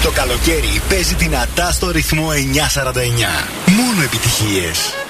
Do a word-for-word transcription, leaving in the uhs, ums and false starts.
Το καλοκαίρι παίζει δυνατά στο ρυθμό εννιακόσια σαράντα εννιά. Μόνο επιτυχίες.